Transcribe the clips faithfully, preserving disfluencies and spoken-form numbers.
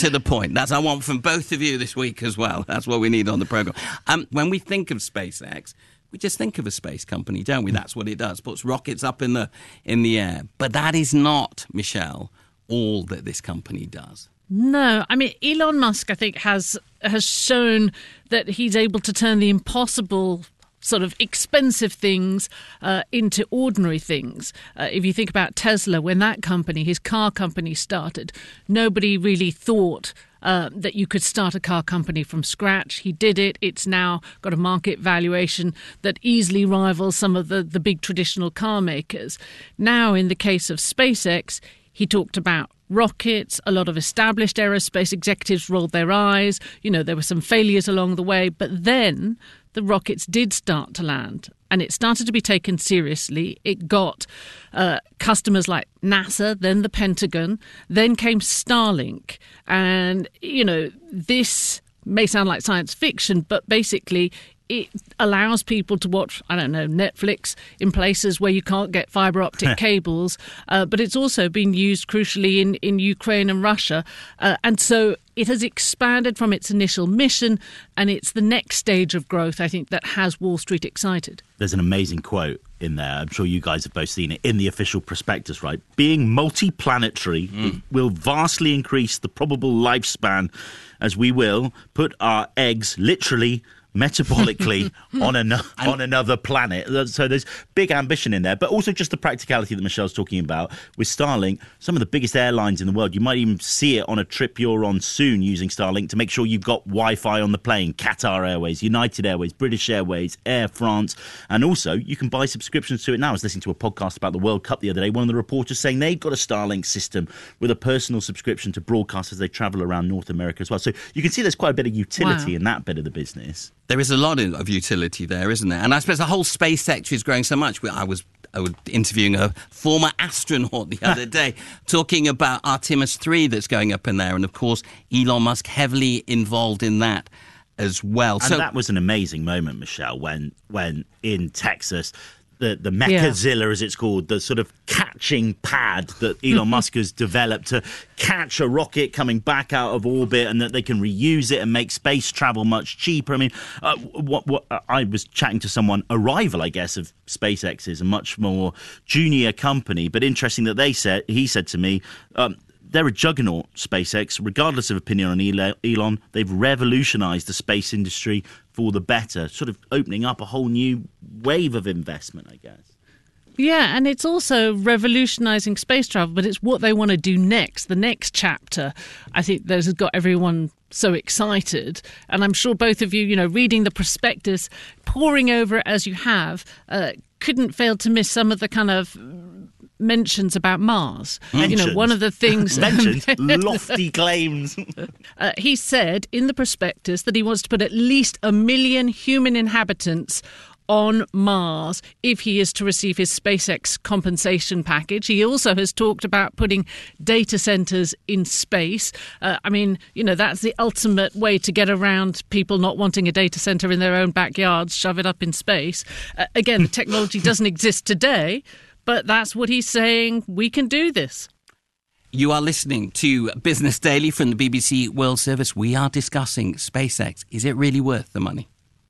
to the point. That's what I want from both of you this week as well. That's what we need on the programme. Um, when we think of SpaceX, we just think of a space company, don't we? That's what it does. Puts rockets up in the in the air. But that is not, Michelle, all that this company does. No, I mean, Elon Musk, I think, has has shown that he's able to turn the impossible sort of expensive things uh, into ordinary things. Uh, if you think about Tesla, when that company, his car company started, nobody really thought uh, that you could start a car company from scratch. He did it. It's now got a market valuation that easily rivals some of the, the big traditional car makers. Now, in the case of SpaceX, he talked about rockets. A lot of established aerospace executives rolled their eyes. You know, there were some failures along the way, but then the rockets did start to land and it started to be taken seriously. It got uh, customers like NASA, then the Pentagon, then came Starlink. And, you know, this may sound like science fiction, but basically it allows people to watch, I don't know, Netflix in places where you can't get fibre optic cables. Uh, but it's also been used crucially in, in Ukraine and Russia. Uh, and so it has expanded from its initial mission, and it's the next stage of growth, I think, that has Wall Street excited. There's an amazing quote in there. I'm sure you guys have both seen it in the official prospectus, right? Being multi-planetary mm. will vastly increase the probable lifespan as we will put our eggs literally metabolically on an, on another planet. So there's big ambition in there, but also just the practicality that Michelle's talking about with Starlink. Some of the biggest airlines in the world, you might even see it on a trip you're on soon using Starlink to make sure you've got Wi-Fi on the plane. Qatar Airways, United Airways, British Airways, Air France, and also you can buy subscriptions to it now. I was listening to a podcast about the World Cup the other day. One of the reporters saying they've got a Starlink system with a personal subscription to broadcast as they travel around North America as well. So you can see there's quite a bit of utility wow. in that bit of the business. There is a lot of utility there, isn't there? And I suppose the whole space sector is growing so much. I was, I was interviewing a former astronaut the other day talking about Artemis three that's going up in there. And, of course, Elon Musk heavily involved in that as well. And so that was an amazing moment, Michelle, when, when in Texas, the, the Mechazilla, yeah. as it's called, the sort of catching pad that Elon Musk has developed to catch a rocket coming back out of orbit, and that they can reuse it and make space travel much cheaper. I mean, uh, what, what I was chatting to someone, Arrival, I guess, of SpaceX is a much more junior company, but interesting that they said, he said to me, um, they're a juggernaut, SpaceX, regardless of opinion on Elon. They've revolutionized the space industry for the better, sort of opening up a whole new wave of investment, I guess. Yeah, and it's also revolutionising space travel, but it's what they want to do next. The next chapter, I think, that has got everyone so excited. And I'm sure both of you, you know, reading the prospectus, poring over it as you have, uh, couldn't fail to miss some of the kind of mentions about Mars. Mentions. You know, one of the things... Mentions. Lofty claims. uh, he said in the prospectus that he wants to put at least a million human inhabitants on Mars if he is to receive his SpaceX compensation package. He also has talked about putting data centers in space. Uh, I mean, you know, that's the ultimate way to get around people not wanting a data center in their own backyards, shove it up in space. Uh, again, the technology doesn't exist today, but that's what he's saying. We can do this. You are listening to Business Daily from the B B C World Service. We are discussing SpaceX. Is it really worth the money?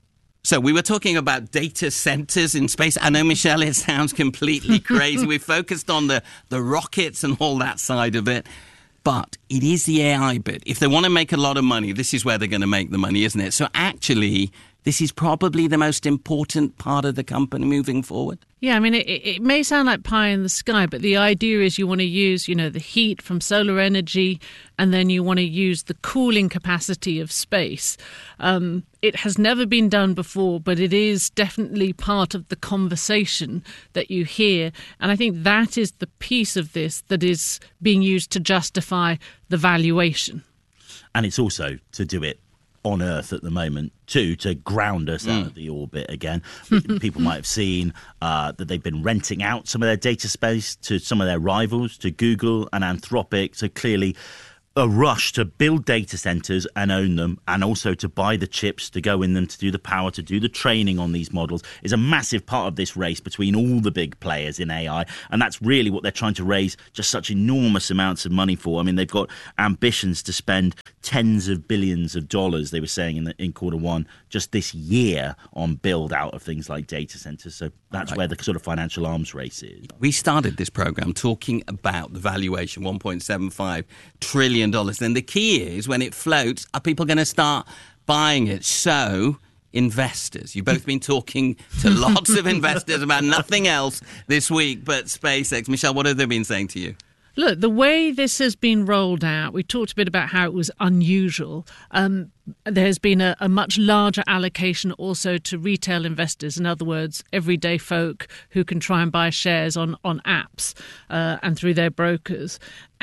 So we were talking about data centers in space. I know, Michelle, it sounds completely crazy. We focused on the, the rockets and all that side of it. But it is the A I bit. If they want to make a lot of money, this is where they're going to make the money, isn't it? So actually, this is probably the most important part of the company moving forward. Yeah, I mean, it, it may sound like pie in the sky, but the idea is you want to use, you know, the heat from solar energy, and then you want to use the cooling capacity of space. Um, it has never been done before, but it is definitely part of the conversation that you hear. And I think that is the piece of this that is being used to justify the valuation. And it's also to do it on Earth at the moment, too, to ground us mm. out of the orbit again. People might have seen uh, that they've been renting out some of their data space to some of their rivals, to Google and Anthropic. So clearly a rush to build data centers and own them, and also to buy the chips to go in them, to do the power, to do the training on these models, is a massive part of this race between all the big players in A I. And that's really what they're trying to raise just such enormous amounts of money for. I mean, they've got ambitions to spend tens of billions of dollars, they were saying in, the, in quarter one, just this year on build out of things like data centers. So that's right, where the sort of financial arms race is. We started this program talking about the valuation, one point seven five trillion dollars. And the key is, when it floats, are people going to start buying it? So, investors. You've both been talking to lots of investors about nothing else this week but SpaceX. Michelle, what have they been saying to you? Look, the way this has been rolled out, we talked a bit about how it was unusual. Um, there's been a, a much larger allocation also to retail investors. In other words, everyday folk who can try and buy shares on, on apps uh, and through their brokers.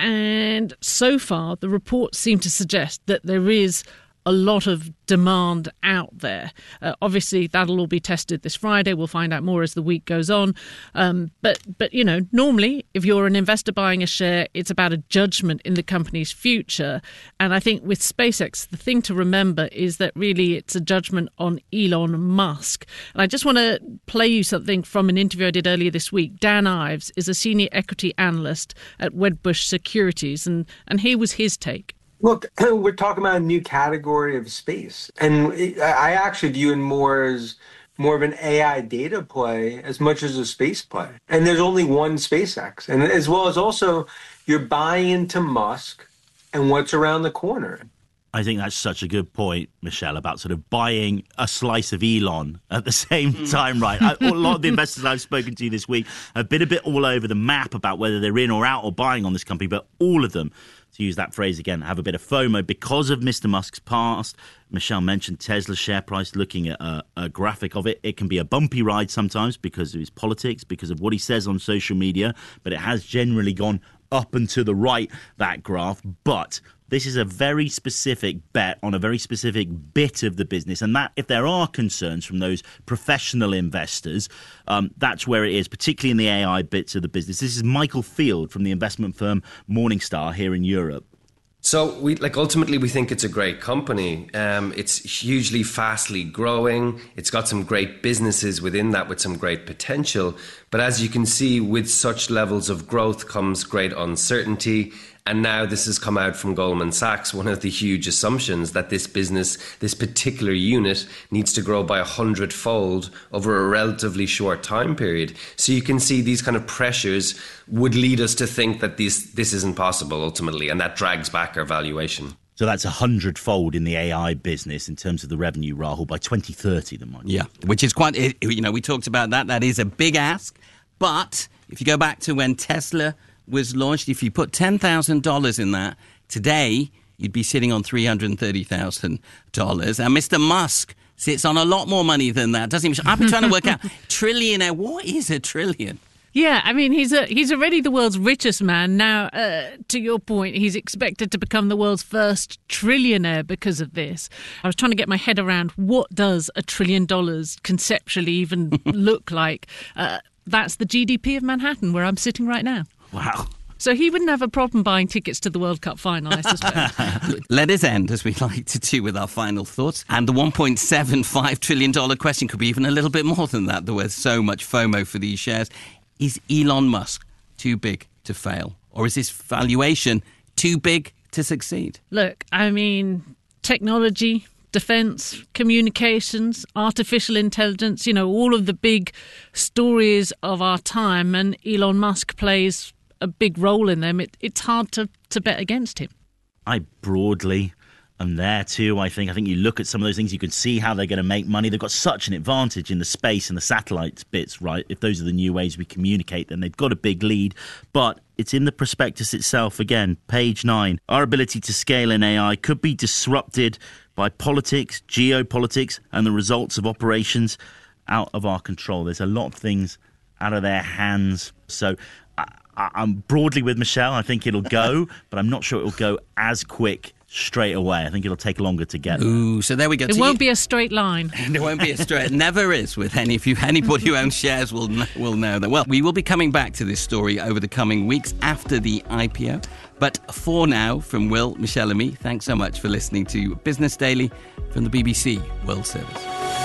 And so far, the reports seem to suggest that there is a lot of demand out there. Uh, obviously, that'll all be tested this Friday. We'll find out more as the week goes on. Um, but, but you know, normally, if you're an investor buying a share, it's about a judgment in the company's future. And I think with SpaceX, the thing to remember is that really it's a judgment on Elon Musk. And I just want to play you something from an interview I did earlier this week. Dan Ives is a senior equity analyst at Wedbush Securities, and, and here was his take. Look, we're talking about a new category of space, and I actually view it more as more of an A I data play as much as a space play. And there's only one SpaceX, and as well as also you're buying into Musk and what's around the corner. I think that's such a good point, Michelle, about sort of buying a slice of Elon at the same time, right? I, a lot of the investors I've spoken to this week have been a bit all over the map about whether they're in or out or buying on this company, but all of them, to use that phrase again, have a bit of FOMO because of Mister Musk's past. Michelle mentioned Tesla's share price. Looking at a, a graphic of it, it can be a bumpy ride sometimes because of his politics, because of what he says on social media, but it has generally gone up and to the right, that graph. But this is a very specific bet on a very specific bit of the business. And that, if there are concerns from those professional investors, um, that's where it is, particularly in the A I bits of the business. This is Michael Field from the investment firm Morningstar here in Europe. So we like ultimately we think it's a great company. Um, it's hugely fastly growing. It's got some great businesses within that with some great potential. But as you can see, with such levels of growth comes great uncertainty. And now this has come out from Goldman Sachs, one of the huge assumptions that this business, this particular unit, needs to grow by a hundredfold over a relatively short time period. So you can see these kind of pressures would lead us to think that this, this isn't possible ultimately, and that drags back our valuation. So that's a hundredfold in the A I business in terms of the revenue, Rahul, by twenty thirty. The money. Yeah, which is quite, you know, we talked about that. That is a big ask. But if you go back to when Tesla was launched, if you put ten thousand dollars in that, today you'd be sitting on three hundred thirty thousand dollars. And Mister Musk sits on a lot more money than that, doesn't he? I've been trying to work out, trillionaire, what is a trillion? Yeah, I mean, he's a, he's already the world's richest man. Now, uh, to your point, he's expected to become the world's first trillionaire because of this. I was trying to get my head around what does a trillion dollars conceptually even look like. Uh, that's the G D P of Manhattan, where I'm sitting right now. Wow. So he wouldn't have a problem buying tickets to the World Cup final, I suspect. Let us end, as we like to do, with our final thoughts. And the one point seven five trillion dollars question could be even a little bit more than that. There was so much FOMO for these shares. Is Elon Musk too big to fail? Or is his valuation too big to succeed? Look, I mean, technology, defense, communications, artificial intelligence, you know, all of the big stories of our time, and Elon Musk plays a big role in them. It, it's hard to, to bet against him. I broadly am there too, I think. I think you look at some of those things, you can see how they're going to make money. They've got such an advantage in the space and the satellite bits, right? If those are the new ways we communicate, then they've got a big lead. But it's in the prospectus itself, again, page nine. Our ability to scale in A I could be disrupted by politics, geopolitics, and the results of operations out of our control. There's a lot of things out of their hands. So I, I, I'm broadly with Michelle. I think it'll go, but I'm not sure it'll go as quick straight away. I think it'll take longer to get there. Ooh, so there we go. It So won't you- be a straight line. There won't be a straight. It never is with any. If you anybody who owns shares will kn- will know that. Well, we will be coming back to this story over the coming weeks after the I P O. But for now, from Will, Michelle, and me, thanks so much for listening to Business Daily from the B B C World Service.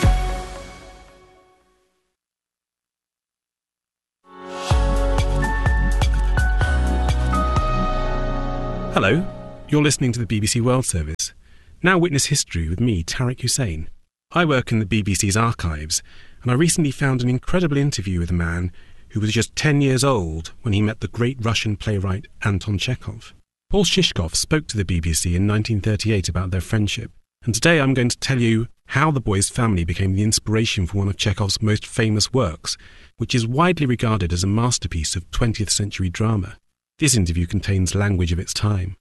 Hello, you're listening to the B B C World Service. Now witness history with me, Tariq Hussain. I work in the B B C's archives, and I recently found an incredible interview with a man who was just ten years old when he met the great Russian playwright Anton Chekhov. Paul Shishkov spoke to the B B C in nineteen thirty-eight about their friendship, and today I'm going to tell you how the boy's family became the inspiration for one of Chekhov's most famous works, which is widely regarded as a masterpiece of twentieth century drama. This interview contains language of its time.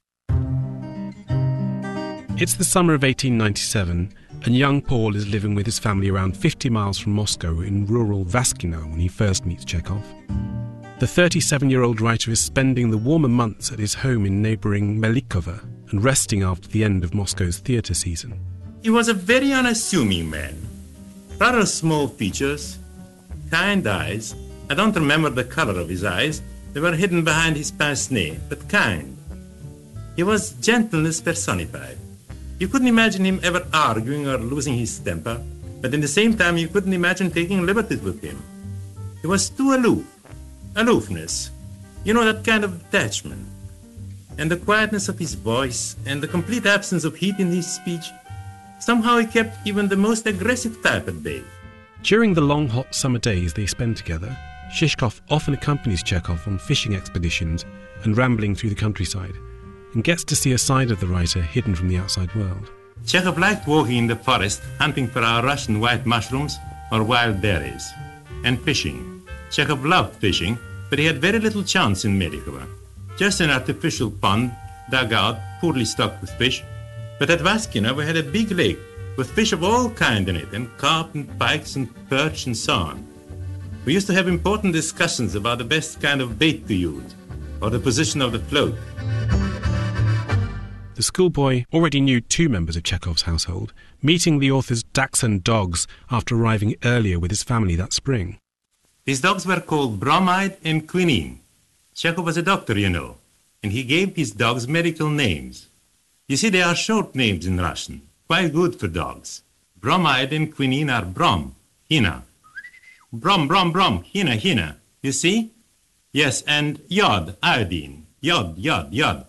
It's the summer of eighteen ninety-seven, and young Paul is living with his family around fifty miles from Moscow in rural Vaskino when he first meets Chekhov. The thirty-seven-year-old writer is spending the warmer months at his home in neighbouring Melikovo and resting after the end of Moscow's theatre season. He was a very unassuming man. Rather small features, kind eyes. I don't remember the color of his eyes. They were hidden behind his pince-nez, but kind. He was gentleness personified. You couldn't imagine him ever arguing or losing his temper, but at the same time you couldn't imagine taking liberties with him. He was too aloof. Aloofness. You know, that kind of detachment. And the quietness of his voice and the complete absence of heat in his speech, somehow he kept even the most aggressive type at bay. During the long hot summer days they spend together, Shishkov often accompanies Chekhov on fishing expeditions and rambling through the countryside, and gets to see a side of the writer hidden from the outside world. Chekhov liked walking in the forest, hunting for our Russian white mushrooms or wild berries, and fishing. Chekhov loved fishing, but he had very little chance in Melikovo. Just an artificial pond, dug out, poorly stocked with fish. But at Vaskino we had a big lake with fish of all kinds in it, and carp and pikes and perch and so on. We used to have important discussions about the best kind of bait to use, or the position of the float. The schoolboy already knew two members of Chekhov's household, meeting the author's Dachshund dogs after arriving earlier with his family that spring. These dogs were called Bromide and Quinine. Chekhov was a doctor, you know, and he gave his dogs medical names. You see, they are short names in Russian, quite good for dogs. Bromide and Quinine are Brom, Hina. Brom, Brom, Brom, Hina, Hina. You see? Yes, and Yod, iodine. Yod, Yod, Yod.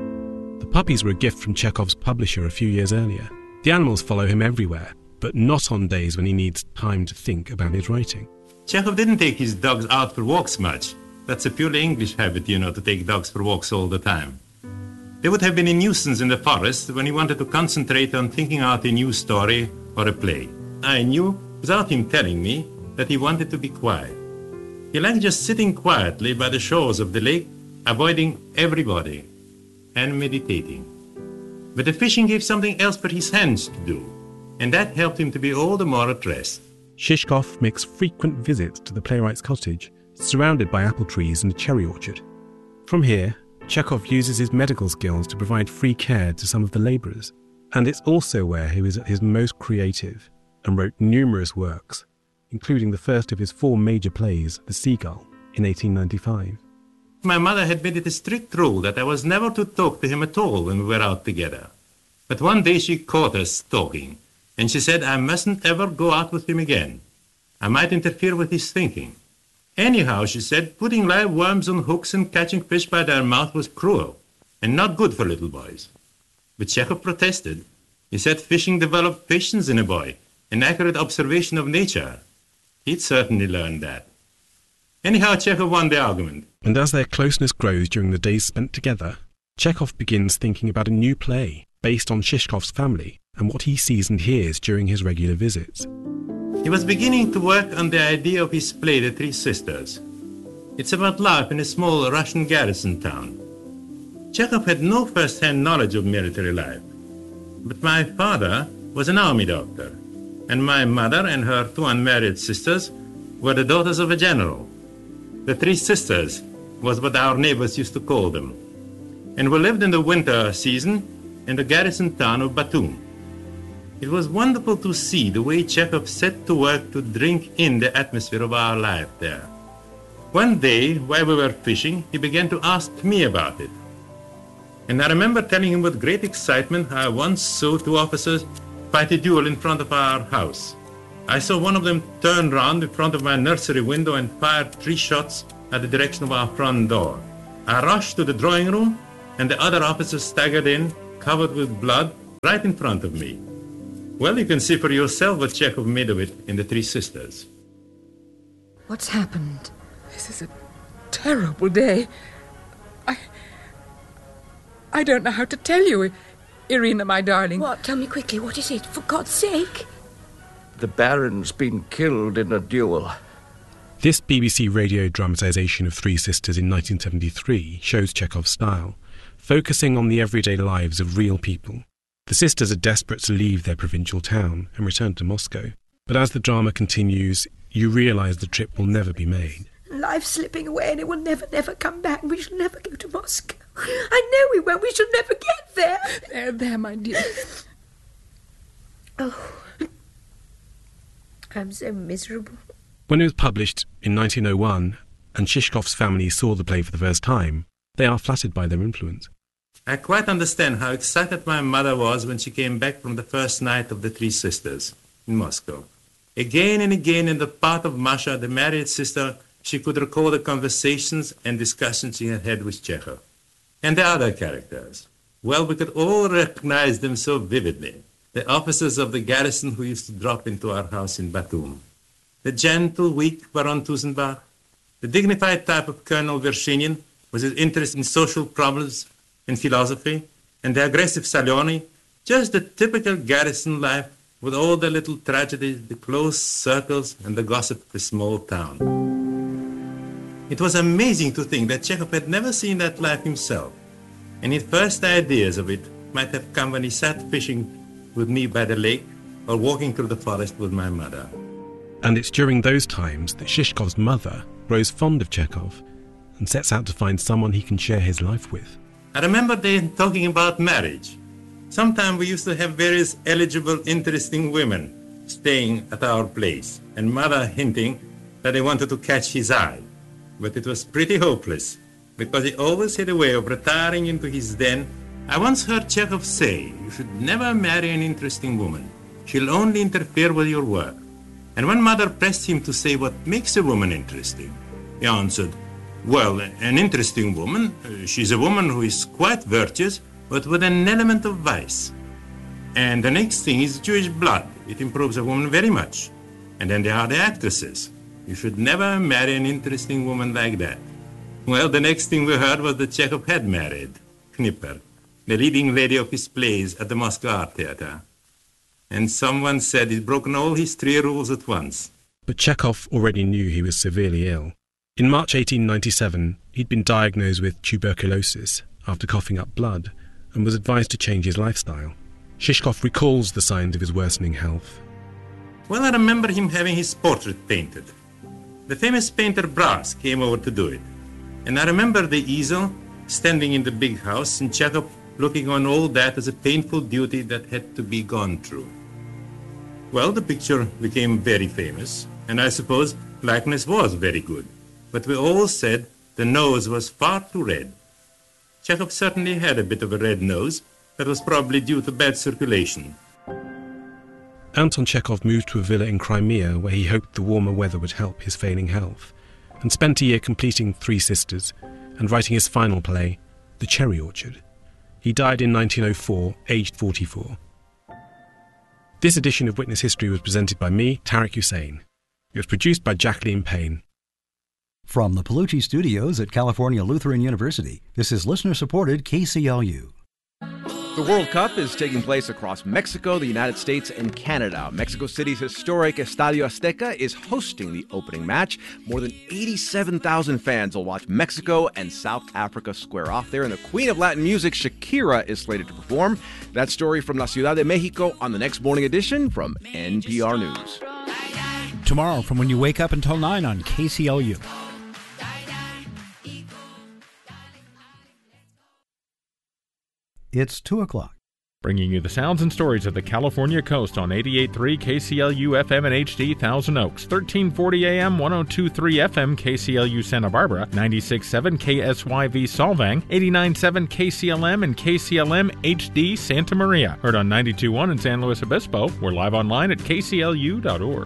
The puppies were a gift from Chekhov's publisher a few years earlier. The animals follow him everywhere, but not on days when he needs time to think about his writing. Chekhov didn't take his dogs out for walks much. That's a purely English habit, you know, to take dogs for walks all the time. They would have been a nuisance in the forest when he wanted to concentrate on thinking out a new story or a play. I knew, without him telling me, that he wanted to be quiet. He liked just sitting quietly by the shores of the lake, avoiding everybody, and meditating. But the fishing gave something else for his hands to do, and that helped him to be all the more at rest. Shishkov makes frequent visits to the playwright's cottage, surrounded by apple trees and a cherry orchard. From here, Chekhov uses his medical skills to provide free care to some of the labourers, and it's also where he was at his most creative and wrote numerous works, including the first of his four major plays, The Seagull, in eighteen ninety-five. My mother had made it a strict rule that I was never to talk to him at all when we were out together. But one day she caught us talking, and she said I mustn't ever go out with him again. I might interfere with his thinking. Anyhow, she said, putting live worms on hooks and catching fish by their mouth was cruel and not good for little boys. But Chekhov protested. He said fishing developed patience in a boy, an accurate observation of nature. He'd certainly learned that. Anyhow, Chekhov won the argument. And as their closeness grows during the days spent together, Chekhov begins thinking about a new play based on Shishkov's family and what he sees and hears during his regular visits. He was beginning to work on the idea of his play, The Three Sisters. It's about life in a small Russian garrison town. Chekhov had no first-hand knowledge of military life. But my father was an army doctor, and my mother and her two unmarried sisters were the daughters of a general. The Three Sisters was what our neighbors used to call them. And we lived in the winter season in the garrison town of Batum. It was wonderful to see the way Chekhov set to work to drink in the atmosphere of our life there. One day, while we were fishing, he began to ask me about it. And I remember telling him with great excitement how I once saw two officers fight a duel in front of our house. I saw one of them turn round in front of my nursery window and fire three shots at the direction of our front door. I rushed to the drawing room, and the other officer staggered in, covered with blood, right in front of me. Well, you can see for yourself what Chekhov made of it in The Three Sisters. What's happened? This is a terrible day. I... I don't know how to tell you, Irina, my darling. What? Tell me quickly, what is it? For God's sake. The Baron's been killed in a duel. This B B C radio dramatisation of Three Sisters in nineteen seventy-three shows Chekhov's style, focusing on the everyday lives of real people. The sisters are desperate to leave their provincial town and return to Moscow. But as the drama continues, you realise the trip will never be made. Life's slipping away and it will never, never come back. We shall never go to Moscow. I know we won't. We shall never get there. There, there, my dear. Oh, I'm so miserable. When it was published in nineteen oh one and Shishkov's family saw the play for the first time, they are flattered by their influence. I quite understand how excited my mother was when she came back from the first night of The Three Sisters in Moscow. Again and again in the part of Masha, the married sister, she could recall the conversations and discussions she had had with Chekhov. And the other characters. Well, we could all recognize them so vividly. The officers of the garrison who used to drop into our house in Batum. The gentle, weak Baron Tusenbach. The dignified type of Colonel Vershinin with his interest in social problems and philosophy. And the aggressive Salioni. Just the typical garrison life with all the little tragedies, the close circles, and the gossip of a small town. It was amazing to think that Chekhov had never seen that life himself, and his first ideas of it might have come when he sat fishing with me by the lake or walking through the forest with my mother. And it's during those times that Shishkov's mother grows fond of Chekhov and sets out to find someone he can share his life with. I remember they talking about marriage. Sometimes we used to have various eligible, interesting women staying at our place, and mother hinting that they wanted to catch his eye. But it was pretty hopeless, because he always had a way of retiring into his den. I once heard Chekhov say, you should never marry an interesting woman. She'll only interfere with your work. And when mother pressed him to say what makes a woman interesting, he answered, well, an interesting woman, uh, she's a woman who is quite virtuous, but with an element of vice. And the next thing is Jewish blood. It improves a woman very much. And then there are the actresses. You should never marry an interesting woman like that. Well, the next thing we heard was that Chekhov had married Knipper, the leading lady of his plays at the Moscow Art Theatre. And someone said he'd broken all his three rules at once. But Chekhov already knew he was severely ill. In March eighteen ninety-seven, he'd been diagnosed with tuberculosis after coughing up blood and was advised to change his lifestyle. Shishkov recalls the signs of his worsening health. Well, I remember him having his portrait painted. The famous painter Brass came over to do it. And I remember the easel standing in the big house and Chekhov looking on all that as a painful duty that had to be gone through. Well, the picture became very famous, and I suppose likeness was very good. But we all said the nose was far too red. Chekhov certainly had a bit of a red nose. That was probably due to bad circulation. Anton Chekhov moved to a villa in Crimea where he hoped the warmer weather would help his failing health, and spent a year completing Three Sisters and writing his final play, The Cherry Orchard. He died in nineteen oh four, aged forty-four. This edition of Witness History was presented by me, Tariq Hussein. It was produced by Jacqueline Payne. From the Palucci Studios at California Lutheran University, this is listener-supported K C L U. The World Cup is taking place across Mexico, the United States, and Canada. Mexico City's historic Estadio Azteca is hosting the opening match. More than eighty-seven thousand fans will watch Mexico and South Africa square off there, and the queen of Latin music, Shakira, is slated to perform. That story from La Ciudad de Mexico on the next morning edition from N P R News. Tomorrow from when you wake up until nine on K C L U. It's two o'clock. Bringing you the sounds and stories of the California coast on eighty-eight point three K C L U F M and H D Thousand Oaks, thirteen forty A M, one oh two point three F M K C L U Santa Barbara, ninety-six point seven K S Y V Solvang, eighty-nine point seven K C L M and K C L M H D Santa Maria. Heard on ninety-two point one in San Luis Obispo. We're live online at K C L U dot org.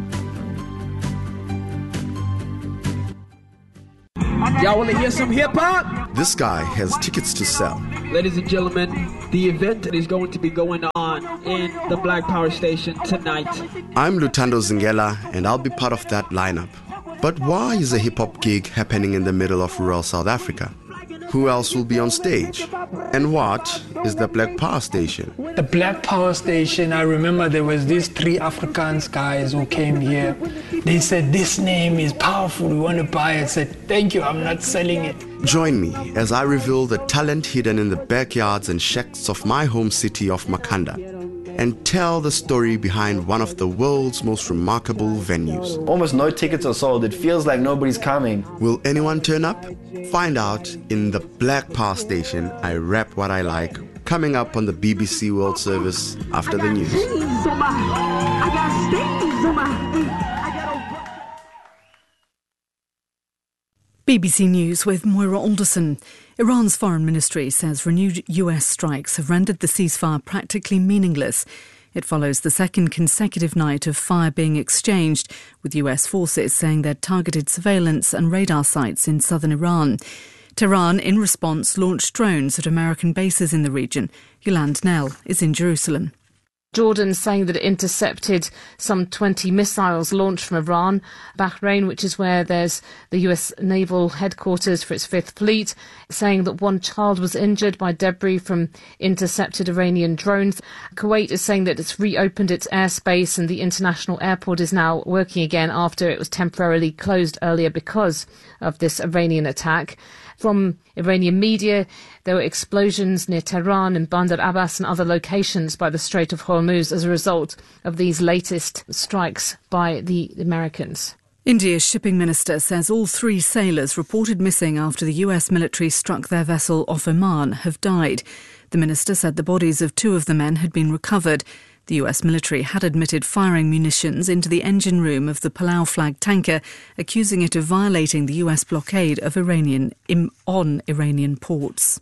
Y'all want to hear some hip-hop? This guy has tickets to sell. Ladies and gentlemen, the event is going to be going on in the Black Power Station tonight. I'm Lutando Zingela, and I'll be part of that lineup. But why is a hip-hop gig happening in the middle of rural South Africa? Who else will be on stage? And what is the Black Power Station? The Black Power Station, I remember there was these three Afrikaans guys who came here. They said, this name is powerful, we want to buy it. I said, thank you, I'm not selling it. Join me as I reveal the talent hidden in the backyards and shacks of my home city of Makanda, and tell the story behind one of the world's most remarkable venues. Almost no tickets are sold. It feels like nobody's coming. Will anyone turn up? Find out in the Black Power Station. I rap what I like. Coming up on the B B C World Service after the news. B B C News with Moira Alderson. Iran's foreign ministry says renewed U S strikes have rendered the ceasefire practically meaningless. It follows the second consecutive night of fire being exchanged, with U S forces saying they'd targeted surveillance and radar sites in southern Iran. Tehran, in response, launched drones at American bases in the region. Yolande Nell is in Jerusalem. Jordan saying that it intercepted some twenty missiles launched from Iran. Bahrain, which is where there's the U S naval headquarters for its Fifth Fleet, saying that one child was injured by debris from intercepted Iranian drones. Kuwait is saying that it's reopened its airspace and the international airport is now working again after it was temporarily closed earlier because of this Iranian attack. From Iranian media, there were explosions near Tehran and Bandar Abbas and other locations by the Strait of Hormuz as a result of these latest strikes by the Americans. India's shipping minister says all three sailors reported missing after the U S military struck their vessel off Oman have died. The minister said the bodies of two of the men had been recovered. The U S military had admitted firing munitions into the engine room of the Palau flag tanker, accusing it of violating the U S blockade of Iranian on Iranian ports.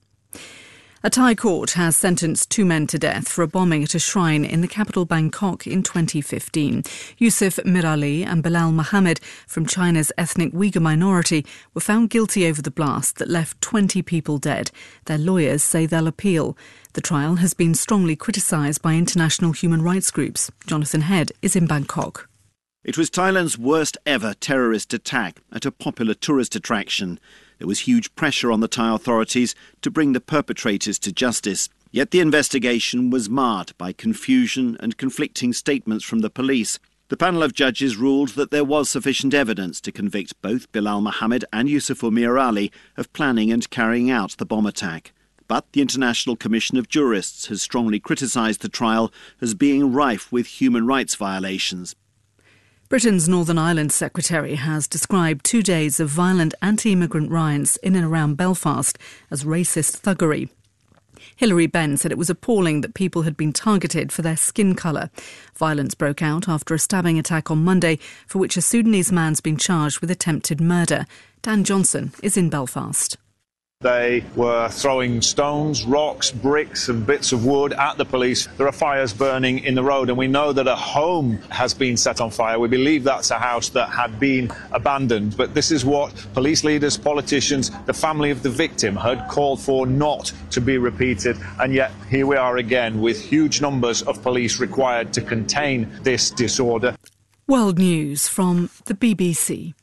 A Thai court has sentenced two men to death for a bombing at a shrine in the capital Bangkok in twenty fifteen. Yusuf Mirali and Bilal Mohammed from China's ethnic Uyghur minority were found guilty over the blast that left twenty people dead. Their lawyers say they'll appeal. The trial has been strongly criticised by international human rights groups. Jonathan Head is in Bangkok. It was Thailand's worst ever terrorist attack at a popular tourist attraction. There was huge pressure on the Thai authorities to bring the perpetrators to justice. Yet the investigation was marred by confusion and conflicting statements from the police. The panel of judges ruled that there was sufficient evidence to convict both Bilal Mohammed and Yusuf Mir Ali of planning and carrying out the bomb attack. But the International Commission of Jurists has strongly criticised the trial as being rife with human rights violations. Britain's Northern Ireland Secretary has described two days of violent anti-immigrant riots in and around Belfast as racist thuggery. Hilary Benn said it was appalling that people had been targeted for their skin colour. Violence broke out after a stabbing attack on Monday, for which a Sudanese man's been charged with attempted murder. Dan Johnson is in Belfast. They were throwing stones, rocks, bricks and bits of wood at the police. There are fires burning in the road, and we know that a home has been set on fire. We believe that's a house that had been abandoned. But this is what police leaders, politicians, the family of the victim had called for not to be repeated. And yet here we are again with huge numbers of police required to contain this disorder. World News from the B B C.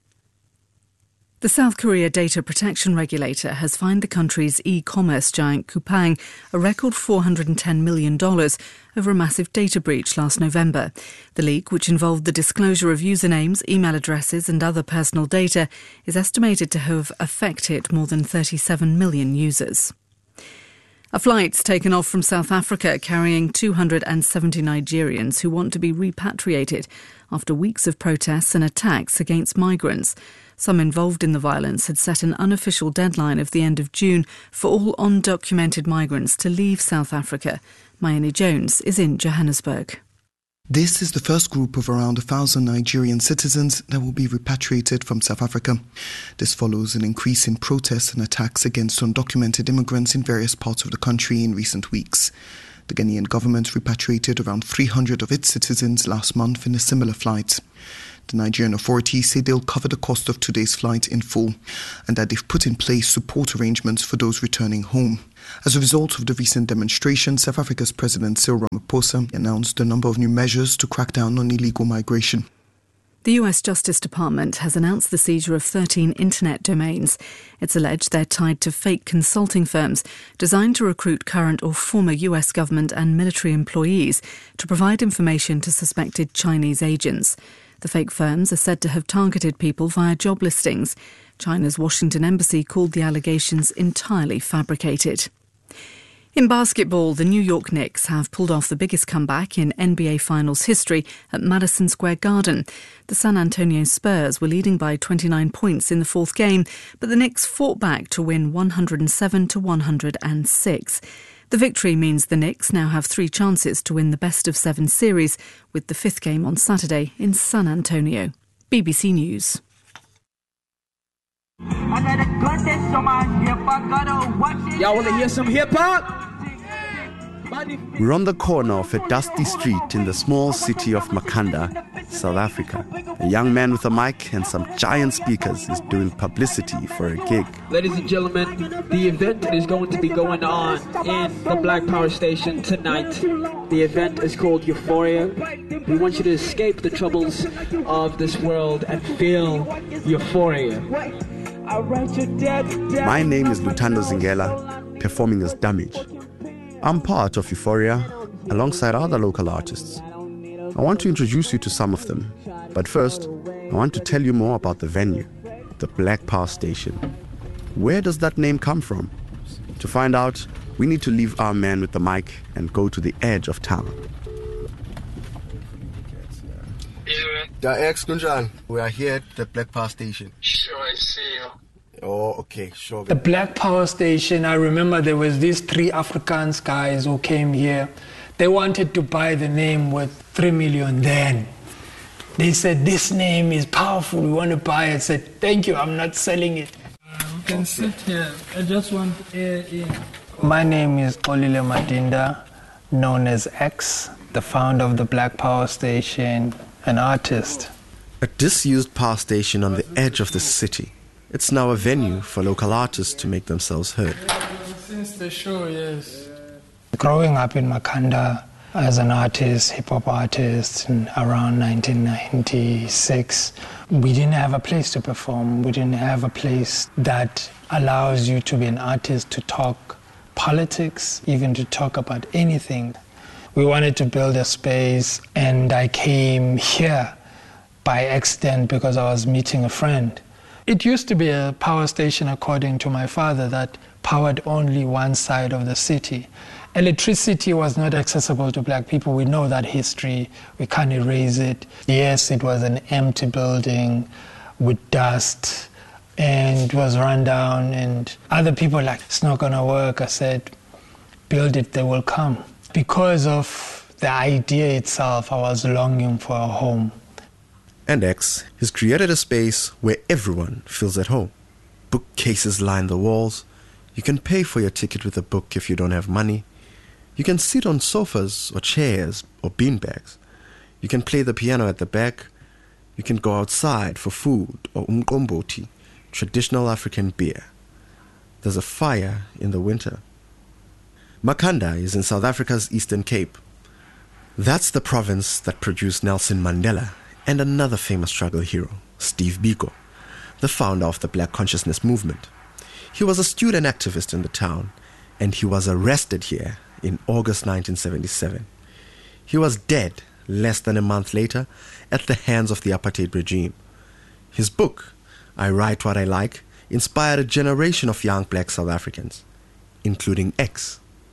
The South Korea data protection regulator has fined the country's e-commerce giant Coupang a record four hundred ten million dollars over a massive data breach last November. The leak, which involved the disclosure of usernames, email addresses and other personal data, is estimated to have affected more than thirty-seven million users. A flight's taken off from South Africa carrying two hundred seventy Nigerians who want to be repatriated after weeks of protests and attacks against migrants. Some involved in the violence had set an unofficial deadline of the end of June for all undocumented migrants to leave South Africa. Mayeni Jones is in Johannesburg. This is the first group of around a thousand Nigerian citizens that will be repatriated from South Africa. This follows an increase in protests and attacks against undocumented immigrants in various parts of the country in recent weeks. The Ghanaian government repatriated around three hundred of its citizens last month in a similar flight. The Nigerian authorities say they'll cover the cost of today's flight in full and that they've put in place support arrangements for those returning home. As a result of the recent demonstrations, South Africa's President Cyril Ramaphosa announced a number of new measures to crack down on illegal migration. The U S Justice Department has announced the seizure of thirteen internet domains. It's alleged they're tied to fake consulting firms designed to recruit current or former U S government and military employees to provide information to suspected Chinese agents. The fake firms are said to have targeted people via job listings. China's Washington embassy called the allegations entirely fabricated. In basketball, the New York Knicks have pulled off the biggest comeback in N B A Finals history at Madison Square Garden. The San Antonio Spurs were leading by twenty-nine points in the fourth game, but the Knicks fought back to win one hundred seven to one hundred six. The victory means the Knicks now have three chances to win the best-of-seven series, with the fifth game on Saturday in San Antonio. B B C News. Y'all want to hear some hip-hop? We're on the corner of a dusty street in the small city of Makanda, South Africa. A young man with a mic and some giant speakers is doing publicity for a gig. Ladies and gentlemen, the event is going to be going on in the Black Power Station tonight. The event is called Euphoria. We want you to escape the troubles of this world and feel euphoria. My name is Lutando Zingela, performing as Damage. I'm part of Euphoria, alongside other local artists. I want to introduce you to some of them, but first, I want to tell you more about the venue, the Black Power Station. Where does that name come from? To find out, we need to leave our man with the mic and go to the edge of town. The ex Kunjan, we are here at the Black Power Station. Sure, I see you. Oh, okay, sure. The Black Power Station, I remember there was these three Afrikaans guys who came here. They wanted to buy the name with three million then. They said, this name is powerful, we want to buy it. I said, thank you, I'm not selling it. Uh, we can sit here. I just want air in. My name is Olile Madinda, known as X, the founder of the Black Power Station, an artist. A disused power station on the edge of the city. It's now a venue for local artists to make themselves heard. Since the show, yes. Growing up in Makanda as an artist, hip-hop artist, in around nineteen ninety-six, we didn't have a place to perform. We didn't have a place that allows you to be an artist, to talk politics, even to talk about anything. We wanted to build a space, and I came here by accident because I was meeting a friend. It used to be a power station, according to my father, that powered only one side of the city. Electricity was not accessible to black people. We know that history. We can't erase it. Yes, it was an empty building with dust, and it was run down, and other people were like, it's not going to work. I said, build it, they will come. Because of the idea itself, I was longing for a home. And X has created a space where everyone feels at home. Bookcases line the walls. You can pay for your ticket with a book if you don't have money. You can sit on sofas or chairs or beanbags. You can play the piano at the back. You can go outside for food or umqombothi, traditional African beer. There's a fire in the winter. Makanda is in South Africa's Eastern Cape. That's the province that produced Nelson Mandela and another famous struggle hero, Steve Biko, the founder of the Black Consciousness Movement. He was a student activist in the town, and he was arrested here in August nineteen seventy-seven. He was dead less than a month later at the hands of the apartheid regime. His book, I Write What I Like, inspired a generation of young black South Africans, including X.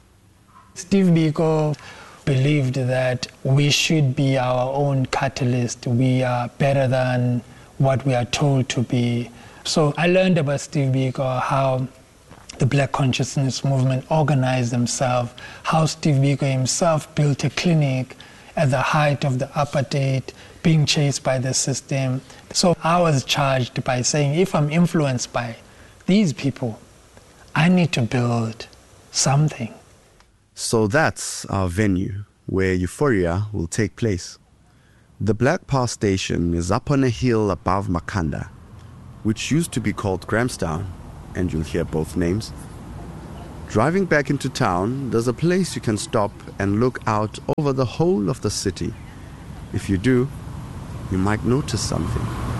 Steve Biko believed that we should be our own catalyst. We are better than what we are told to be. So I learned about Steve Biko, how the Black Consciousness Movement organized themselves, how Steve Biko himself built a clinic at the height of the apartheid, being chased by the system. So I was charged by saying, if I'm influenced by these people, I need to build something. So that's our venue, where Euphoria will take place. The Black Power Station is up on a hill above Makhanda, which used to be called Grahamstown, and you'll hear both names. Driving back into town, there's a place you can stop and look out over the whole of the city. If you do, you might notice something.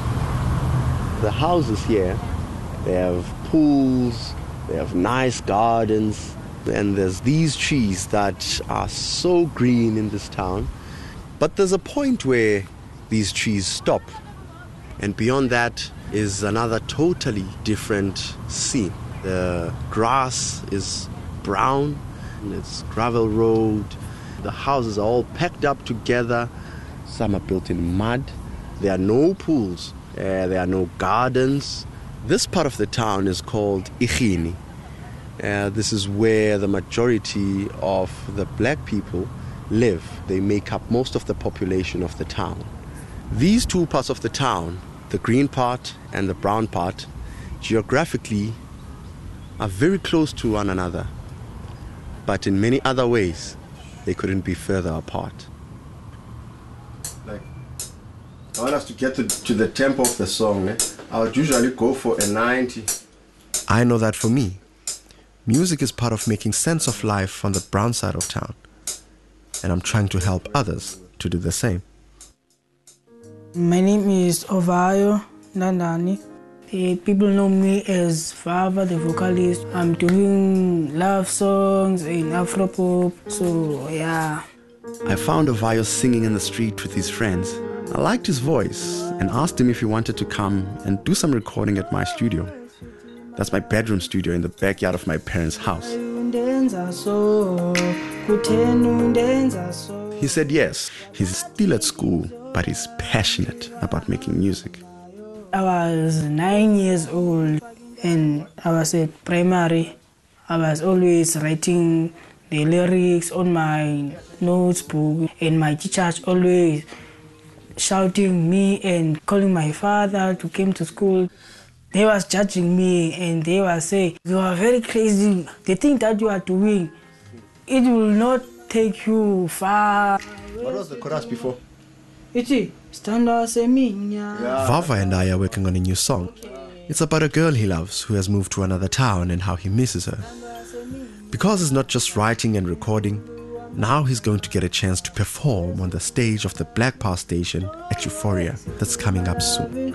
The houses here, they have pools, they have nice gardens, and there's these trees that are so green in this town. But there's a point where these trees stop, and beyond that is another totally different scene. The grass is brown, and it's gravel road. The houses are all packed up together. Some are built in mud. There are no pools. Uh, there are no gardens. This part of the town is called Ikhini. Uh, this is where the majority of the black people live. They make up most of the population of the town. These two parts of the town, the green part and the brown part, geographically are very close to one another. But in many other ways, they couldn't be further apart. Like, I want us to get to, to the tempo of the song. Eh? I would usually go for a ninety. I know that for me, music is part of making sense of life on the brown side of town. And I'm trying to help others to do the same. My name is Ovayo Nandani. Uh, people know me as Vava, the vocalist. I'm doing love songs in Afropop, so yeah. I found Ovayo singing in the street with his friends. I liked his voice and asked him if he wanted to come and do some recording at my studio. That's my bedroom studio in the backyard of my parents' house. He said yes. He's still at school, but he's passionate about making music. I was nine years old and I was at primary. I was always writing the lyrics on my notebook, and my teachers always shouting me and calling my father to come to school. They was judging me and they were saying, you are very crazy. The thing that you are doing, it will not take you far. What was the chorus before? Iti, Standa Seminya. Vava and I are working on a new song. It's about a girl he loves who has moved to another town and how he misses her. Because he's not just writing and recording, now he's going to get a chance to perform on the stage of the Black Power Station at Euphoria that's coming up soon.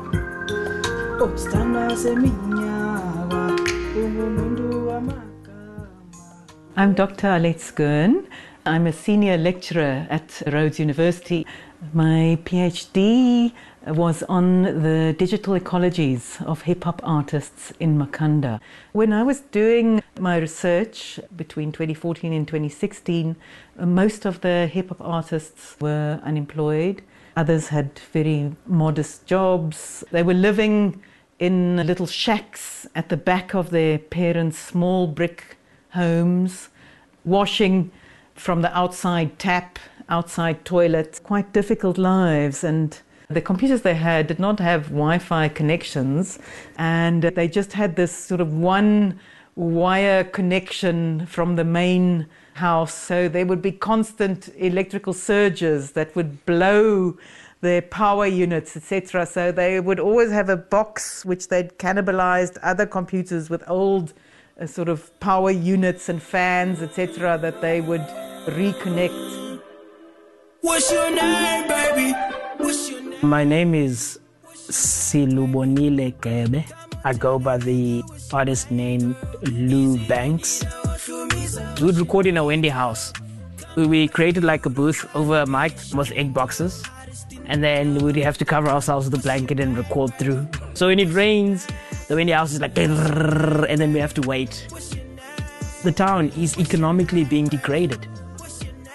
I'm Doctor Alette Skern. I'm a senior lecturer at Rhodes University. My PhD was on the digital ecologies of hip-hop artists in Makhanda. When I was doing my research between twenty fourteen and twenty sixteen, most of the hip-hop artists were unemployed. Others had very modest jobs. They were living in little shacks at the back of their parents' small brick homes, washing from the outside tap, outside toilet, quite difficult lives. And the computers they had did not have Wi-Fi connections, and they just had this sort of one wire connection from the main house. So there would be constant electrical surges that would blow their power units, et cetera. So they would always have a box which they'd cannibalized other computers with old uh, sort of power units and fans, et cetera, that they would reconnect. What's your name, baby? What's your name? My name is Silubonile Kebe. I go by the artist name Lou Banks. We would record in a Wendy house. We created like a booth over a mic with eight boxes, and then we'd have to cover ourselves with a blanket and record through. So when it rains, the Wendy house is like, and then we have to wait. The town is economically being degraded.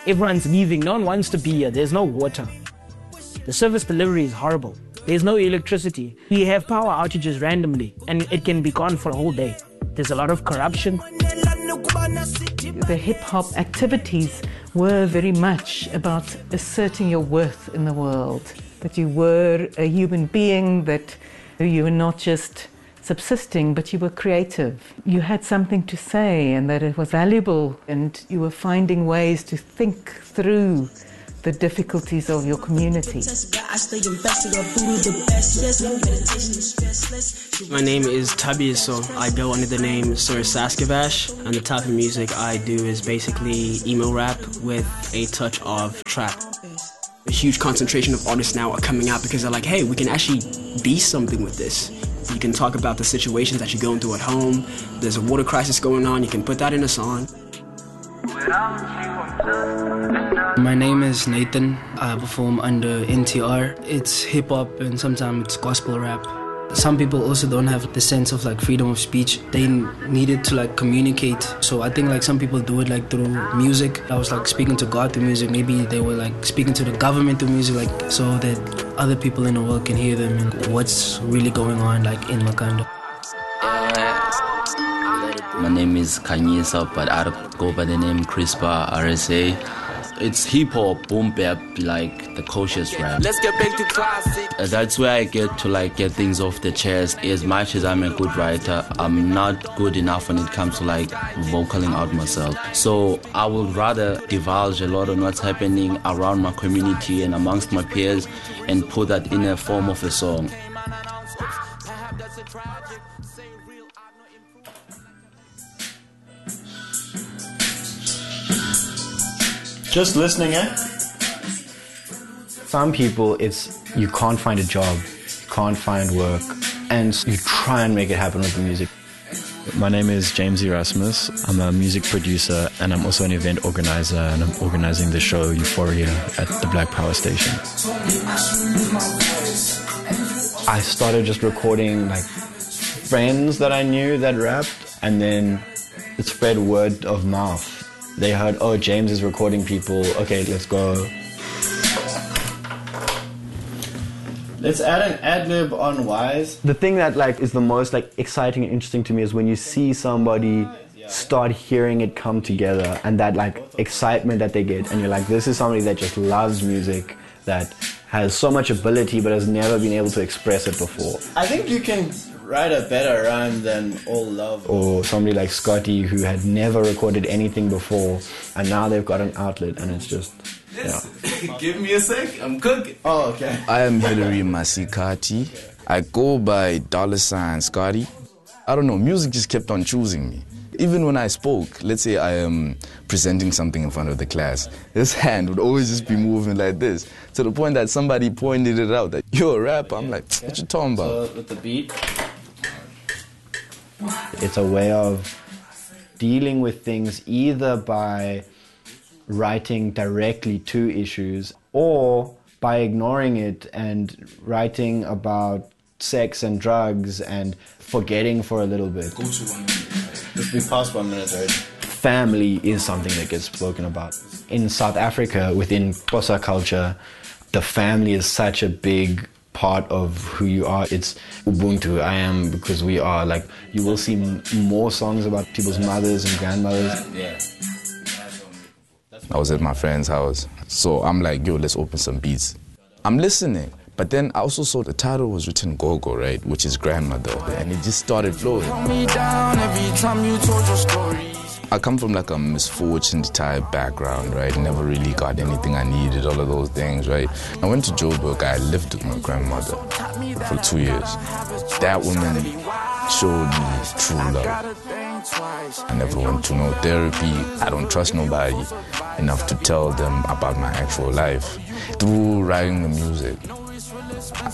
Everyone's leaving. No one wants to be here. There's no water. The service delivery is horrible. There's no electricity. We have power outages randomly, and it can be gone for a whole day. There's a lot of corruption. The hip-hop activities were very much about asserting your worth in the world, that you were a human being, that you were not just subsisting, but you were creative. You had something to say and that it was valuable, and you were finding ways to think through the difficulties of your community. My name is Tabi, so I go under the name Sir Saskavash, and the type of music I do is basically emo rap with a touch of trap. A huge concentration of artists now are coming out because they're like, hey, we can actually be something with this. You can talk about the situations that you're going through at home. There's a water crisis going on, you can put that in a song. My name is Nathan. I perform under N T R. It's hip-hop and sometimes it's gospel rap. Some people also don't have the sense of like freedom of speech. They need it to like communicate. So I think like some people do it like through music. I was like speaking to God through music. Maybe they were like speaking to the government through music, like so that other people in the world can hear them and what's really going on like in Makhanda. My name is Kanyisa, but I go by the name Crispa R S A. It's hip-hop, boom bap, like the cautious rap. Let's get back to classic. That's where I get to like get things off the chest. As much as I'm a good writer, I'm not good enough when it comes to like vocaling out myself. So I would rather divulge a lot on what's happening around my community and amongst my peers and put that in a form of a song. Just listening, eh? Some people, it's you can't find a job, you can't find work, and you try and make it happen with the music. My name is James Erasmus. I'm a music producer and I'm also an event organizer, and I'm organizing the show Euphoria at the Black Power Station. I started just recording like friends that I knew that rapped, and then it spread word of mouth. They heard, oh, James is recording people. Okay, let's go. Let's add an ad-lib on Wise. The thing that like is the most like exciting and interesting to me is when you see somebody start hearing it come together, and that like excitement that they get, and you're like, this is somebody that just loves music, that has so much ability but has never been able to express it before. I think you can write a better rhyme than All Love. Or somebody like Scotty who had never recorded anything before, and now they've got an outlet, and it's just, yeah. Give me a sec, I'm cooking. Oh, okay. I am Hilary Masikati. I go by dollar sign Scotty. I don't know, music just kept on choosing me. Even when I spoke, let's say I am presenting something in front of the class, this hand would always just be moving like this, to the point that somebody pointed it out, that you're a rapper. I'm like, what you talking about? So with the beat? It's a way of dealing with things either by writing directly to issues or by ignoring it and writing about sex and drugs and forgetting for a little bit. Go to one minute. Let's be past one minute already. Family is something that gets spoken about. In South Africa, within Xhosa culture, the family is such a big part of who you are. It's Ubuntu, I am because we are. Like, you will see m- more songs about people's mothers and grandmothers. Yeah. I was at my friend's house, so I'm like, yo, let's open some beats. I'm listening, but then I also saw the title was written Gogo, right, which is grandmother, and it just started flowing. I come from like a misfortuned type background, right? Never really got anything I needed, all of those things, right? I went to Joburg. I lived with my grandmother for two years. That woman showed me true love. I never went to no therapy. I don't trust nobody enough to tell them about my actual life. Through writing the music,